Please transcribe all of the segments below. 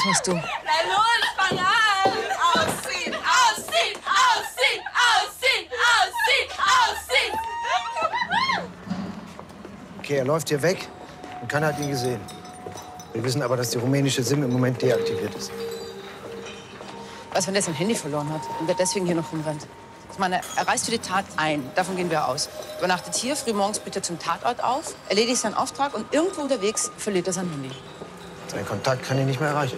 Das musst du. Na los, fang an! Ausziehen, ausziehen, ausziehen, ausziehen, ausziehen, ausziehen! Okay, er läuft hier weg und keiner hat ihn gesehen. Wir wissen aber, dass die rumänische SIM im Moment deaktiviert ist. Was, wenn der sein Handy verloren hat und wer deswegen hier noch rumrennt? Ich meine, er reist für die Tat ein. Davon gehen wir aus. Übernachtet hier, frühmorgens bitte zum Tatort auf, erledigt seinen Auftrag und irgendwo unterwegs verliert er sein Handy. Sein Kontakt kann ihn nicht mehr erreichen.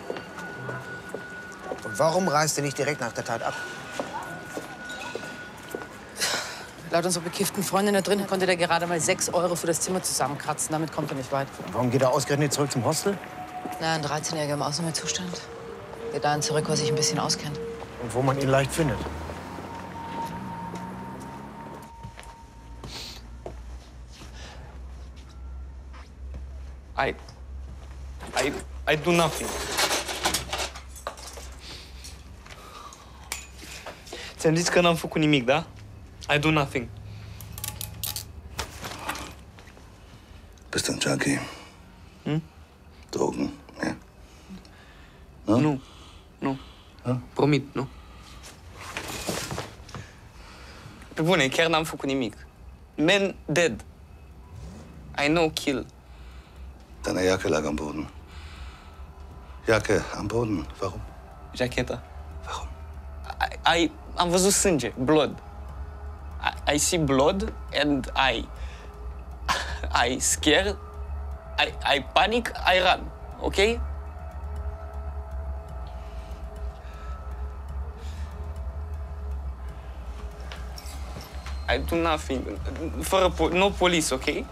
Und warum reist er nicht direkt nach der Tat ab? Laut unserer bekifften Freundin da drin konnte der gerade mal 6 € für das Zimmer zusammenkratzen. Damit kommt er nicht weit. Warum geht er ausgerechnet zurück zum Hostel? Na, ein 13-Jähriger im Ausnahmezustand. Geht dahin zurück, wo er sich ein bisschen auskennt. Und wo man ihn leicht findet. I do nothing. Ți-am zis că n-am făcut nimic, da? I do nothing. Bist du ein Junkie? Drogen, ja? No? Nu. Nu. Ha? Promit, nu. Pe bune, chiar n-am făcut nimic. Man dead. I know kill. Deine Jacke lag am Boden. Jacke am Boden. Warum? Jacheta. Warum? Am văzut sânge, blood. I see blood and I scare, I panic, I run, okay? I do nothing. Fără no police, okay?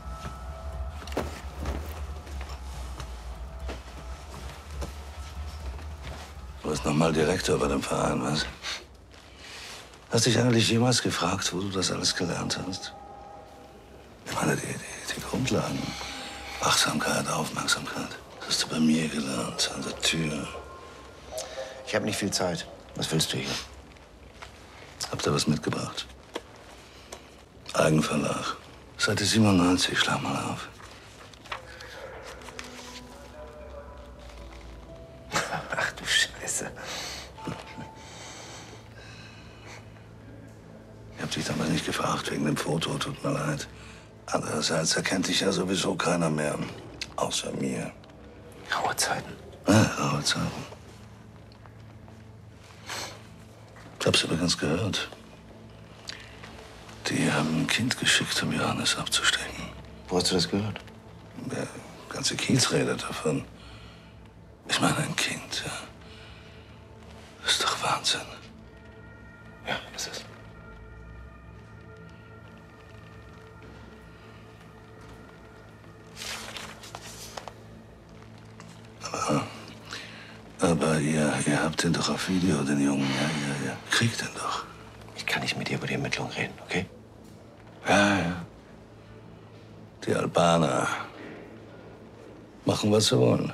Du bist nochmal Direktor bei dem Verein, was? Hast dich eigentlich jemals gefragt, wo du das alles gelernt hast? Ich meine, die Grundlagen. Wachsamkeit, Aufmerksamkeit. Das hast du bei mir gelernt, an der Tür. Ich habe nicht viel Zeit. Was willst du hier? Habt ihr was mitgebracht? Eigenverlag. Seite 97, schlag mal auf. Ach du Scheiße. Ich hab dich damals nicht gefragt wegen dem Foto, tut mir leid. Andererseits erkennt dich ja sowieso keiner mehr, außer mir. Raue Zeiten. Ja, raue Zeiten. Ich hab's übrigens gehört. Die haben ein Kind geschickt, um Johannes abzustecken. Wo hast du das gehört? Der ganze Kiez redet davon. Ich meine, ein Kind, ja. Das ist doch Wahnsinn. Ja, ist es. Aber ihr habt den doch auf Video, den Jungen. Ja. Kriegt den doch. Ich kann nicht mit dir über die Ermittlungen reden, okay? Ja. Die Albaner machen, was sie wollen.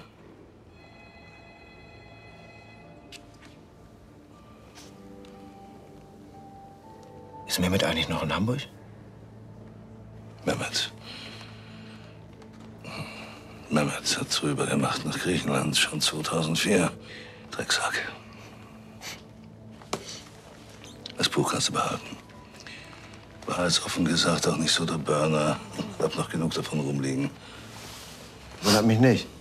Ist Mehmet eigentlich noch in Hamburg? Mehmet hat rüber gemacht nach Griechenland, schon 2004. Drecksack. Das Buch kannst du behalten. War jetzt offen gesagt auch nicht so der Burner. Hab noch genug davon rumliegen. Wundert mich nicht.